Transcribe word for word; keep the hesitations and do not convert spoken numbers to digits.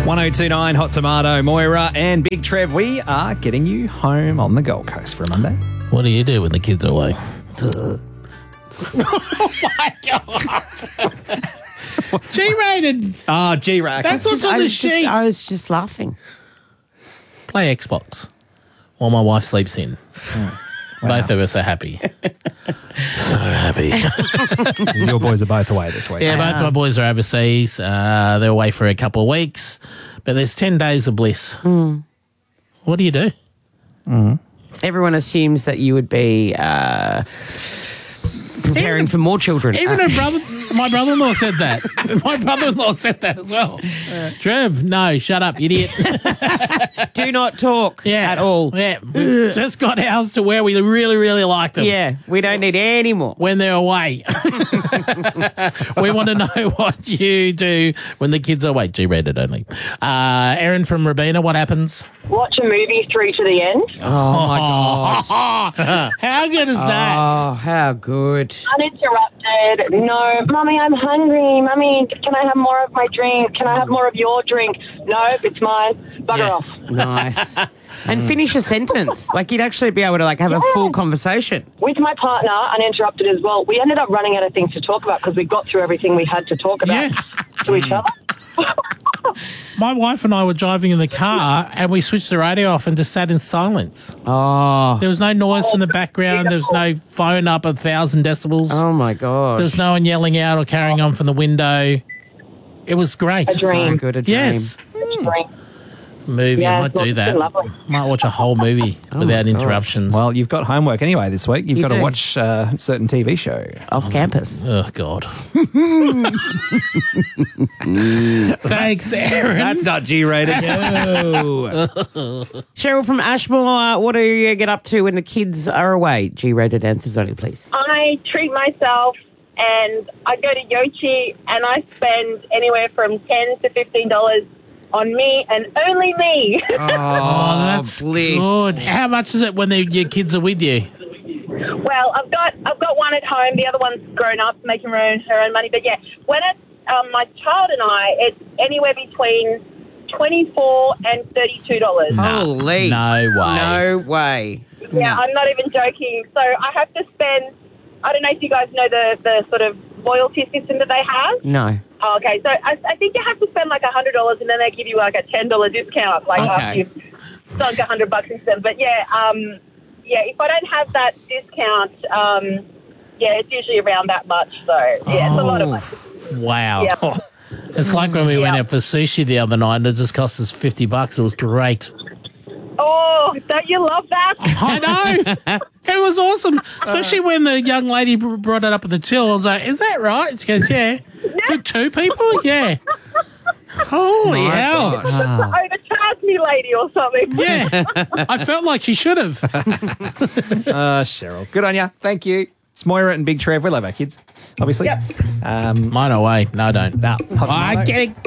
one oh two point nine Hot Tomato, Moira and Big Trev. We are getting you home on the Gold Coast for a Monday. What do you do when the kids are away? Oh my God. G-rated. Oh, G-Rack. That's what's on I the was just, sheet. I was just laughing. Play Xbox while my wife sleeps in. Both of us are happy. So happy. Your boys are both away this week. Yeah, both my boys are overseas. Uh, they're away for a couple of weeks. But there's ten days of bliss. Mm. What do you do? Mm. Everyone assumes that you would be uh, preparing Even- for more children. Even Uh, her brother, my brother-in-law said that. My brother-in-law said that as well. Trev, no, shut up, idiot. do not talk Yeah, at all. Yeah, we just got ours to where we really, really like them. Yeah, we don't need any more. When they're away. We want to know what you do when the kids are away. G-rated only. Uh, Erin from Robina, what happens? Watch a movie through to the end. Oh, my God. How good is that? Oh, how good. Uninterrupted. No, Mummy, I'm hungry. Mummy, can I have more of my drink? Can I have more of your drink? No, it's mine. Bugger Yeah. off. Nice. And finish a sentence. Like, you'd actually be able to, like, have a full conversation. With my partner, uninterrupted as well, we ended up running out of things to talk about because we got through everything we had to talk about Yes. to each other. My wife and I were driving in the car and we switched the radio off and just sat in silence. Oh. There was no noise in the background. There was no phone up a thousand decibels. Oh, my God. There was no one yelling out or carrying on from the window. It was great. A dream. So good a dream. Yes. Drink. Movie, Yeah, I might it's do that. been lovely. Might watch a whole movie without my gosh. interruptions. Well, you've got homework anyway this week. You've You got to do. watch uh, a certain T V show. Off campus. Oh, God. Thanks, Aaron. That's not G-rated. No. Cheryl from Ashmore, uh, what do you get up to when the kids are away? G-rated answers only, please. I treat myself and I go to Yochi and I spend anywhere from ten to fifteen dollars on me and only me. Oh, Oh, that's bliss. good. How much is it when they, your kids are with you? Well, I've got I've got one at home. The other one's grown up, making her own her own money. But yeah, when it's um, my child and I, it's anywhere between twenty four and thirty two dollars. Holy. No way. No way. Yeah, No. I'm not even joking. So I have to spend. I don't know if you guys know the the sort of loyalty system that they have. No. Oh, okay, so I, I think you have to spend like a hundred dollars, and then they give you like a ten dollar discount, like Okay. after you've sunk a hundred bucks into them. But yeah, um, yeah, if I don't have that discount, um, yeah, it's usually around that much. So yeah, it's a lot of money. Wow. Yeah. It's like when we went Yeah. out for sushi the other night and it just cost us fifty bucks. It was great. Oh, don't you love that? I know. It was awesome. Especially when the young lady br- brought it up at the till. I was like, is that right? She goes, yeah. For two people? Yeah. Holy hell. Overcharge me, lady, or something. Yeah. I felt like she should have. Uh, Cheryl, good on you. Thank you. It's Moira and Big Trev. We love our kids, obviously. Yep. Um, Mine away. No, don't. nah, I'm kidding.